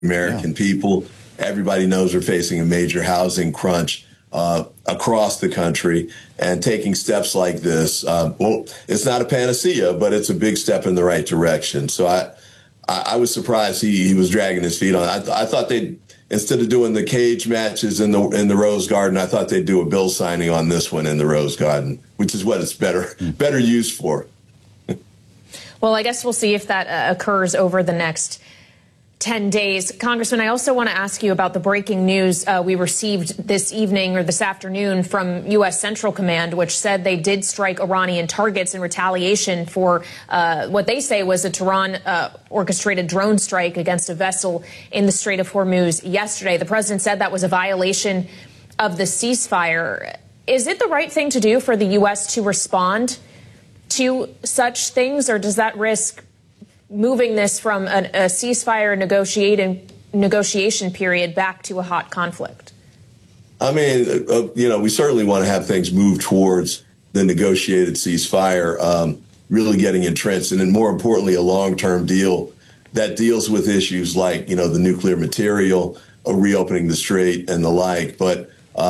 American people. Everybody knows we're facing a major housing crunch across the country, and taking steps like this, well, it's not a panacea, but it's a big step in the right direction. So I was surprised he was dragging his feet on. I thought they'd, instead of doing the cage matches in the Rose Garden, I thought they'd do a bill signing on this one in the Rose Garden, which is what it's better used for. Well, I guess we'll see if that occurs over the next 10 days. Congressman, I also want to ask you about the breaking news we received this evening or this afternoon from U.S. Central Command, which said they did strike Iranian targets in retaliation for what they say was a Tehran orchestrated drone strike against a vessel in the Strait of Hormuz yesterday. The president said that was a violation of the ceasefire. Is it the right thing to do for the U.S. to respond to such things, or does that risk moving this from a ceasefire negotiation period back to a hot conflict? I mean, we certainly want to have things move towards the negotiated ceasefire, really getting entrenched, and then more importantly, a long-term deal that deals with issues like, the nuclear material, reopening the strait and the like. But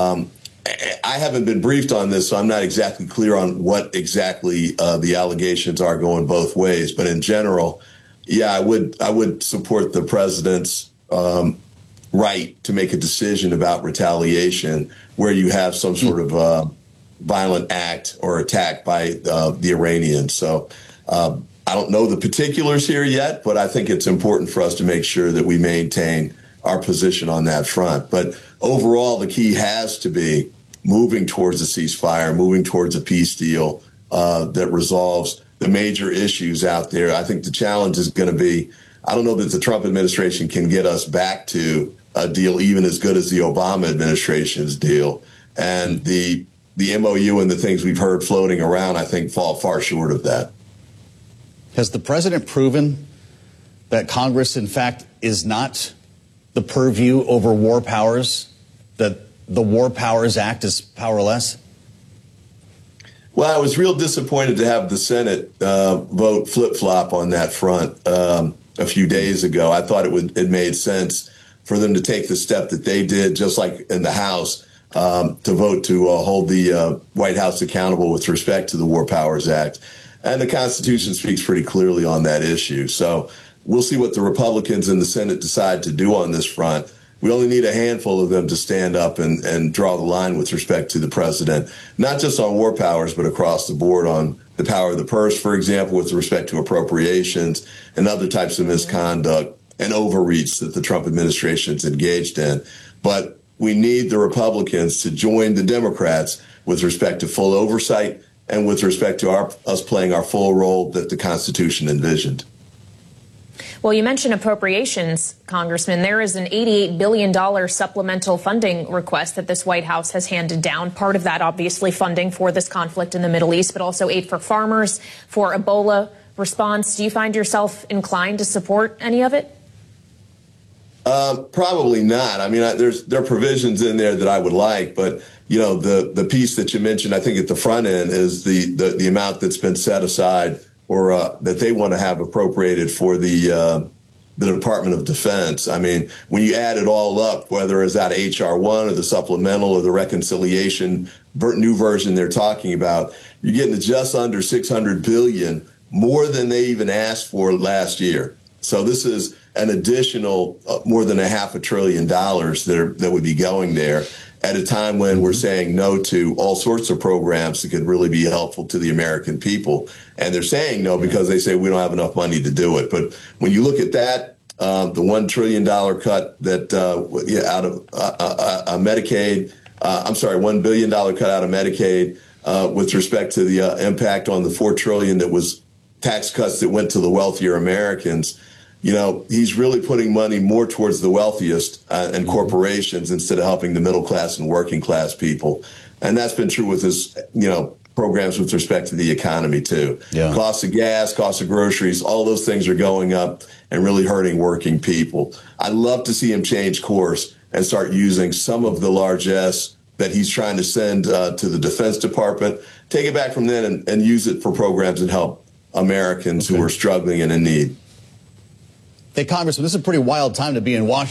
I haven't been briefed on this, so I'm not exactly clear on what exactly the allegations are going both ways. But in general, yeah, I would support the president's right to make a decision about retaliation where you have some sort of violent act or attack by the Iranians. So I don't know the particulars here yet, but I think it's important for us to make sure that we maintain our position on that front. But overall, the key has to be moving towards a ceasefire, moving towards a peace deal that resolves the major issues out there. I think the challenge is going to be, I don't know that the Trump administration can get us back to a deal even as good as the Obama administration's deal. And the MOU and the things we've heard floating around, I think, fall far short of that. Has the president proven that Congress, in fact, is not the purview over war powers, that the War Powers Act is powerless? Well, I was real disappointed to have the Senate vote flip-flop on that front a few days ago. I thought it made sense for them to take the step that they did, just like in the House, to vote to hold the White House accountable with respect to the War Powers Act. And the Constitution speaks pretty clearly on that issue. So we'll see what the Republicans in the Senate decide to do on this front. We only need a handful of them to stand up and draw the line with respect to the president, not just on war powers, but across the board on the power of the purse, for example, with respect to appropriations and other types of misconduct and overreach that the Trump administration's engaged in. But we need the Republicans to join the Democrats with respect to full oversight and with respect to us playing our full role that the Constitution envisioned. Well, you mentioned appropriations, Congressman. There is an $88 billion supplemental funding request that this White House has handed down. Part of that, obviously, funding for this conflict in the Middle East, but also aid for farmers, for Ebola response. Do you find yourself inclined to support any of it? Probably not. I mean, there are provisions in there that I would like, but, the piece that you mentioned, I think at the front end is the amount that's been set aside or that they want to have appropriated for the Department of Defense. I mean, when you add it all up, whether it's out of H.R. 1 or the supplemental or the reconciliation new version they're talking about, you're getting to just under $600 billion, more than they even asked for last year. So this is an additional more than $500 billion that would be going there at a time when we're saying no to all sorts of programs that could really be helpful to the American people. And they're saying no because they say we don't have enough money to do it. But when you look at that, the $1 trillion cut that out of Medicaid, $1 billion cut out of Medicaid with respect to the impact on the $4 trillion that was tax cuts that went to the wealthier Americans. He's really putting money more towards the wealthiest and corporations instead of helping the middle class and working class people. And that's been true with his, programs with respect to the economy, too. Yeah. Cost of gas, cost of groceries, all those things are going up and really hurting working people. I'd love to see him change course and start using some of the largesse that he's trying to send to the Defense Department, take it back from then and use it for programs that help Americans who are struggling and in need. Hey, Congressman, this is a pretty wild time to be in Washington.